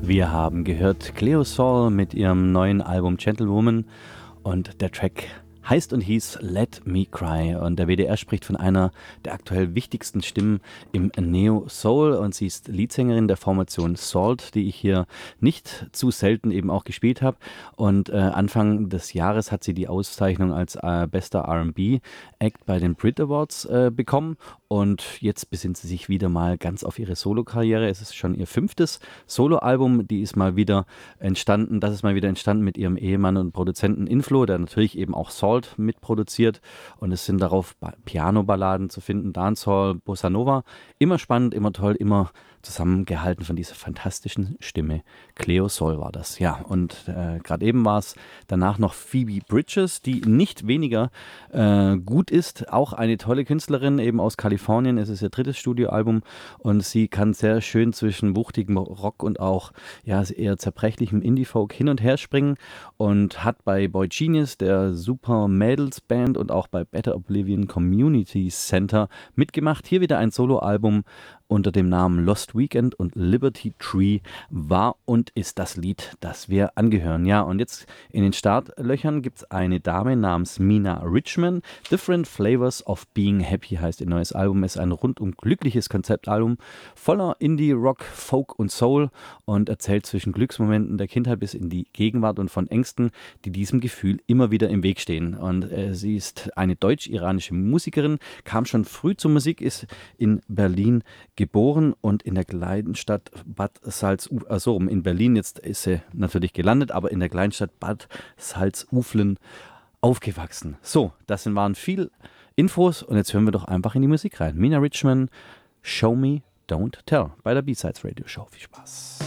Wir haben gehört Cleo Sol mit ihrem neuen Album Gentlewoman und der Track heißt und hieß Let Me Cry und der WDR spricht von einer der aktuell wichtigsten Stimmen im Neo-Soul und sie ist Leadsängerin der Formation Salt, die ich hier nicht zu selten eben auch gespielt habe und Anfang des Jahres hat sie die Auszeichnung als bester R&B-Act bei den Brit Awards bekommen und jetzt besinnt sie sich wieder mal ganz auf ihre Solokarriere. Es ist schon ihr 5. Soloalbum, das ist mal wieder entstanden mit ihrem Ehemann und Produzenten Inflo, der natürlich eben auch Salt mitproduziert und es sind darauf Piano-Balladen zu finden, Dancehall, Bossa Nova. Immer spannend, immer toll, immer zusammengehalten von dieser fantastischen Stimme. Cleo Sol war das, ja. Und gerade eben war es danach noch Phoebe Bridgers, die nicht weniger gut ist. Auch eine tolle Künstlerin, eben aus Kalifornien. Es ist ihr 3. Studioalbum und sie kann sehr schön zwischen wuchtigem Rock und auch ja, eher zerbrechlichem Indie-Folk hin und her springen und hat bei Boy Genius, der Super Mädels Band und auch bei Better Oblivion Community Center mitgemacht. Hier wieder ein Soloalbum unter dem Namen Lost Weekend und Liberty Tree war und ist das Lied, das wir angehören. Ja, und jetzt in den Startlöchern gibt es eine Dame namens Mina Richmond. Different Flavors of Being Happy heißt ihr neues Album. Es ist ein rundum glückliches Konzeptalbum voller Indie, Rock, Folk und Soul und erzählt zwischen Glücksmomenten der Kindheit bis in die Gegenwart und von Ängsten, die diesem Gefühl immer wieder im Weg stehen. Und sie ist eine deutsch-iranische Musikerin, kam schon früh zur Musik, ist in Berlin geboren und in der Kleinstadt Bad Salzuflen, in Berlin, jetzt ist sie natürlich gelandet, aber in der Kleinstadt Bad Salzuflen aufgewachsen. So, das waren viel Infos und jetzt hören wir doch einfach in die Musik rein. Mina Richmond, Show Me, Don't Tell bei der B-Sides Radio Show. Viel Spaß.